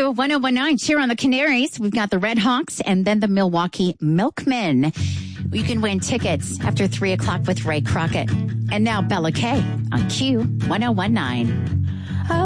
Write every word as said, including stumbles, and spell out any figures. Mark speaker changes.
Speaker 1: Q one oh one nine, cheer on the Canaries. We've got the Red Hawks and then the Milwaukee Milkmen. You can win tickets after three o'clock with Ray Crockett. And now Bella Kay on Q one oh one nine.